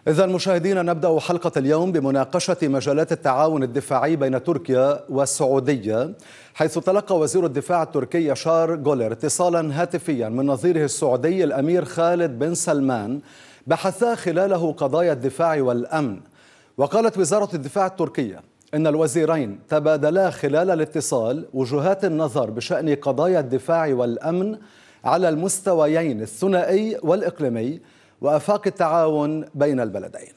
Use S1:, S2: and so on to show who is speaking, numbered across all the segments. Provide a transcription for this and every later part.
S1: إذا مشاهدينا، نبدأ حلقة اليوم بمناقشة مجالات التعاون الدفاعي بين تركيا والسعودية، حيث تلقى وزير الدفاع التركي ياشار جولر اتصالا هاتفيا من نظيره السعودي الأمير خالد بن سلمان بحثا خلاله قضايا الدفاع والأمن. وقالت وزارة الدفاع التركية إن الوزيرين تبادلا خلال الاتصال وجهات النظر بشأن قضايا الدفاع والأمن على المستويين الثنائي والإقليمي وآفاق التعاون بين البلدين.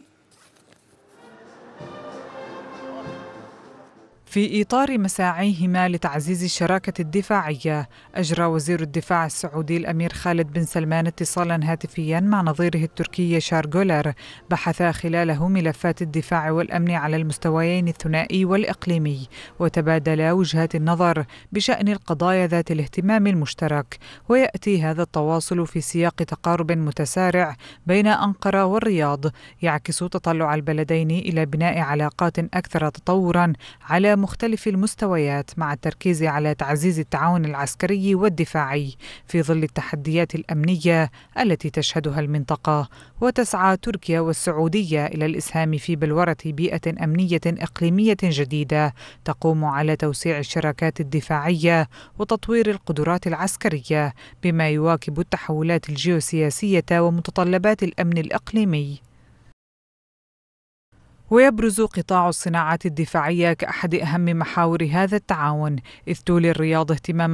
S2: في إطار مساعيهما لتعزيز الشراكة الدفاعية، أجرى وزير الدفاع السعودي الأمير خالد بن سلمان اتصالا هاتفيا مع نظيره التركي ياشار جولر، بحثا خلاله ملفات الدفاع والأمن على المستويين الثنائي والإقليمي، وتبادلا وجهات النظر بشأن القضايا ذات الاهتمام المشترك. ويأتي هذا التواصل في سياق تقارب متسارع بين أنقرة والرياض، يعكس تطلع البلدين إلى بناء علاقات أكثر تطورا على مختلف المستويات، مع التركيز على تعزيز التعاون العسكري والدفاعي في ظل التحديات الأمنية التي تشهدها المنطقة. وتسعى تركيا والسعودية إلى الإسهام في بلورة بيئة أمنية إقليمية جديدة تقوم على توسيع الشراكات الدفاعية وتطوير القدرات العسكرية، بما يواكب التحولات الجيوسياسية ومتطلبات الأمن الإقليمي. ويبرز قطاع الصناعات الدفاعية كأحد أهم محاور هذا التعاون، إذ تولي الرياض اهتماما